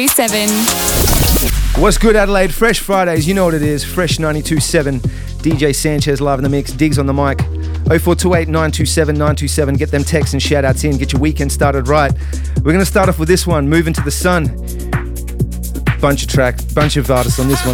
92.7. What's good, Adelaide? Fresh Fridays, you know what it is. Fresh 92.7. DJ Sanchez live in the mix. Diggs on the mic. 0428 927 927. Get them texts and shout outs in. Get your weekend started right. We're going to start off with this one. Moving to the Sun. Bunch of artists on this one.